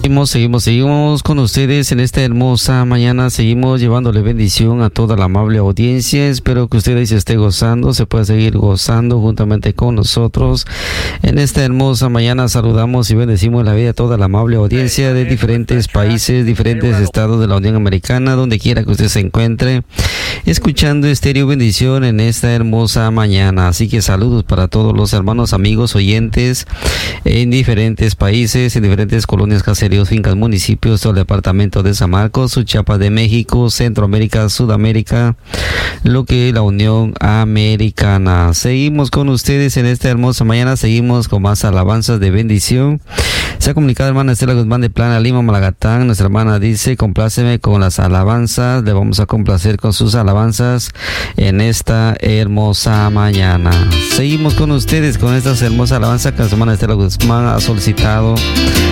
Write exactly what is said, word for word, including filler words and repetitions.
Seguimos, seguimos, seguimos con ustedes en esta hermosa mañana. Seguimos llevándole bendición a toda la amable audiencia. Espero que ustedes se esté gozando, se pueda seguir gozando juntamente con nosotros. En esta hermosa mañana saludamos y bendecimos la vida de toda la amable audiencia de diferentes países, diferentes estados de la Unión Americana, donde quiera que usted se encuentre, escuchando Estéreo Bendición en esta hermosa mañana. Así que saludos para todos los hermanos, amigos, oyentes en diferentes países, en diferentes colonias, caseríos, fincas, municipios, todo el departamento de San Marcos, Chiapas de México, Centroamérica, Sudamérica, lo que es la Unión Americana. Seguimos con ustedes en esta hermosa mañana, seguimos con más alabanzas de bendición. Se ha comunicado hermana Estela Guzmán de Plana, Lima, Malagatán. Nuestra hermana dice: compláceme con las alabanzas. Le vamos a complacer con sus alabanzas en esta hermosa mañana. Seguimos con ustedes con estas hermosas alabanzas que nuestra hermana Estela Guzmán ha solicitado